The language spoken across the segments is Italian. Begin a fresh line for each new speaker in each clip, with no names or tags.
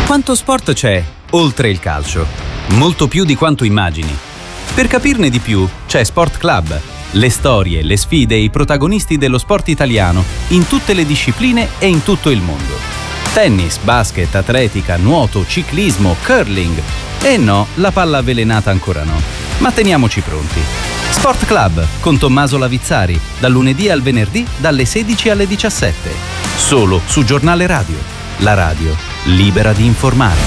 Quanto sport c'è oltre il calcio? Molto più di quanto immagini. Per capirne di più c'è Sport Club. Le storie, le sfide e i protagonisti dello sport italiano in tutte le discipline e in tutto il mondo. Tennis, basket, atletica, nuoto, ciclismo, curling. E no, la palla avvelenata ancora no. Ma teniamoci pronti. Sport Club con Tommaso Lavizzari, dal lunedì al venerdì dalle 16 alle 17. Solo su Giornale Radio. La radio libera di informare.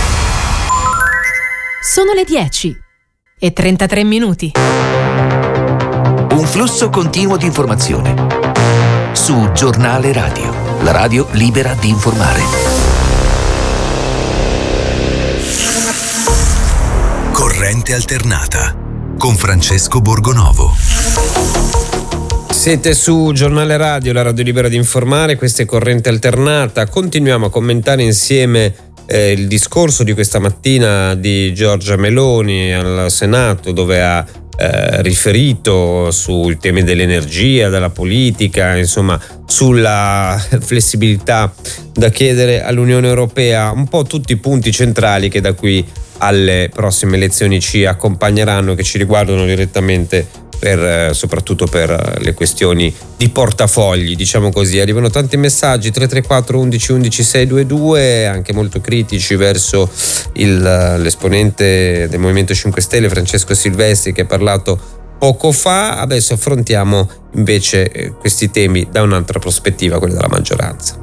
Sono le 10:33.
Un flusso continuo di informazione. Su Giornale Radio. La radio libera di informare.
Corrente alternata con Francesco Borgonovo.
Siete su Giornale Radio, la radio libera di informare, questa è Corrente Alternata. Continuiamo a commentare insieme il discorso di questa mattina di Giorgia Meloni al Senato, dove ha riferito sui temi dell'energia, della politica, insomma sulla flessibilità da chiedere all'Unione Europea, un po' tutti i punti centrali che da qui alle prossime elezioni ci accompagneranno, che ci riguardano direttamente soprattutto per le questioni di portafogli, diciamo così. Arrivano tanti messaggi, 334 11 11 622, anche molto critici verso l'esponente del Movimento 5 Stelle Francesco Silvestri, che ha parlato poco fa. Adesso affrontiamo invece questi temi da un'altra prospettiva, quella della maggioranza.